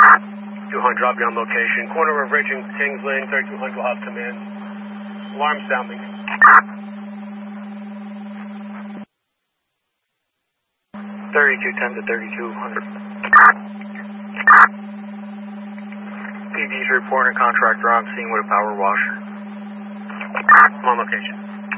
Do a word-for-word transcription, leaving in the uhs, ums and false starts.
two hundred, drop you on location. Corner of Ridge and Kings Lane, thirty-two hundred will have command. Alarm sounding. thirty-two ten to thirty-two hundred. P D's reporting contractor on scene with a power washer. I'm on location.